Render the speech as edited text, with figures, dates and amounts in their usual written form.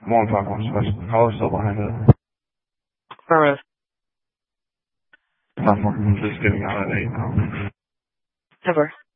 I'm on 5 special. How is still behind it? Affirmative. I'm just getting out at 8 now. Ever.